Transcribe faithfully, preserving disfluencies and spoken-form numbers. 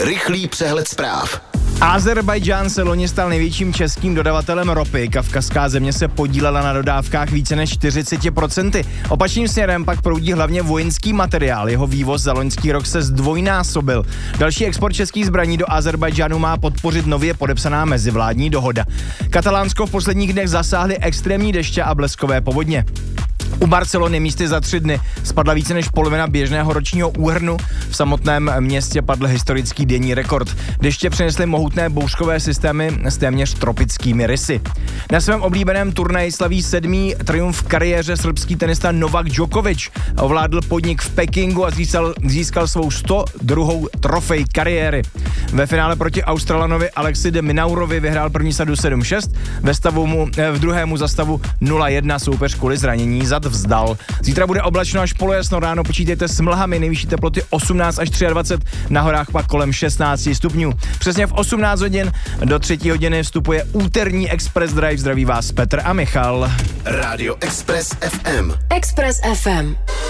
Rychlý přehled zpráv. Azerbajdžán se loni stal největším českým dodavatelem ropy. Kavkazská země se podílela na dodávkách více než čtyřicet procent. Opačným směrem pak proudí hlavně vojenský materiál. Jeho vývoz za loňský rok se zdvojnásobil. Další export českých zbraní do Azerbajdžánu má podpořit nově podepsaná mezivládní dohoda. Katalánsko v posledních dnech zasáhly extrémní deště a bleskové povodně. U Barcelony místy za tři dny spadla více než polovina běžného ročního úhrnu. V samotném městě padl historický denní rekord. Deště přinesly mohutné bouřkové systémy s téměř tropickými rysy. Na svém oblíbeném turnaji slaví sedmý triumf v kariéře srbský tenista Novak Djokovic. Ovládl podnik v Pekingu a získal, získal svou sto druhou trofej kariéry. Ve finále proti Australanovi Alexi de Minaurovi vyhrál první sadu sedm šest, ve stavu mu, v druhému za stavu nula jedna soupeř kvůli zranění zad vzdal. Zítra bude oblačno až polojasno, ráno počítejte s mlhami, nejvyšší teploty osmnáct až dvacet tři, na horách pak kolem šestnáct stupňů. Přesně v osmnáct hodin do třetí hodiny vstupuje úterní Express Drive. Zdraví vás Petr a Michal. Rádio Express ef em. Express ef em.